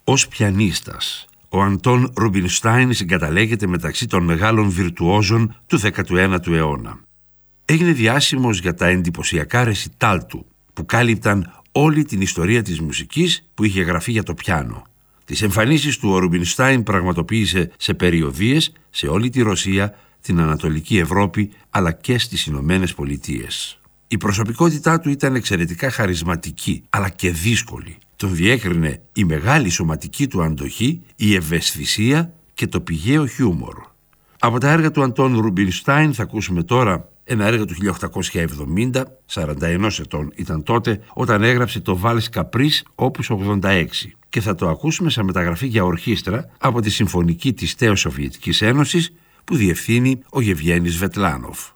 Ως πιανίστας, ο Αντών Ρουμπινστάιν συγκαταλέγεται μεταξύ των μεγάλων βιρτουόζων του 19ου αιώνα. Έγινε διάσημος για τα εντυπωσιακά ρεσιτάλ του, που κάλυπταν όλη την ιστορία της μουσικής που είχε γραφεί για το πιάνο. Τις εμφανίσεις του ο Ρουμπινστάιν πραγματοποίησε σε περιοδίες σε όλη τη Ρωσία, την Ανατολική Ευρώπη αλλά και στις Ηνωμένες Πολιτείες. Η προσωπικότητά του ήταν εξαιρετικά χαρισματική αλλά και δύσκολη. Τον διέκρινε η μεγάλη σωματική του αντοχή, η ευαισθησία και το πηγαίο χιούμορ. Από τα έργα του Αντών Ρουμπινστάιν θα ακούσουμε τώρα ένα έργο του 1870, 41 ετών ήταν τότε, όταν έγραψε το Βάλς Καπρίς Όπους 86, και θα το ακούσουμε σαν μεταγραφή για ορχήστρα από τη Συμφωνική της Τέος Σοβιετικής Ένωσης που διευθύνει ο Γεβγένης Βετλάνοφ.